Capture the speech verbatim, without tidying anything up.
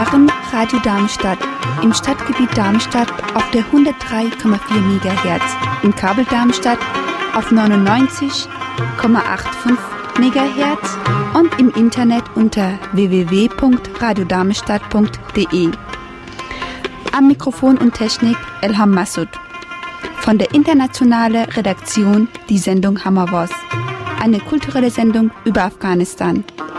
Radio Darmstadt im Stadtgebiet Darmstadt auf der hundertdrei Komma vier Megahertz, im Kabel Darmstadt auf neunundneunzig Komma fünfundachtzig Megahertz und im Internet unter w w w punkt radio darmstadt punkt d e. Am Mikrofon und Technik Elham Massoud. Von der internationalen Redaktion die Sendung Hammerwas, eine kulturelle Sendung über Afghanistan.